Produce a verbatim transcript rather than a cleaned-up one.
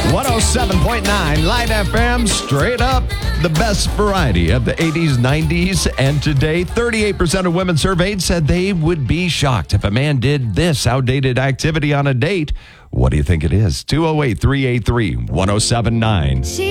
one oh seven point nine Line F M, straight up the best variety of the eighties, nineties, and today. thirty-eight percent of women surveyed said they would be shocked if a man did this outdated activity on a date. What do you think it is? two oh eight, three eight three, one oh seven nine.